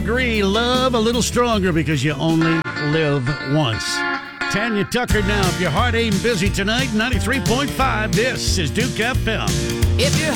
agree, love a little stronger because you only live once. Tanya Tucker now. If your heart ain't busy tonight, 93.5, this is Duke FM. If your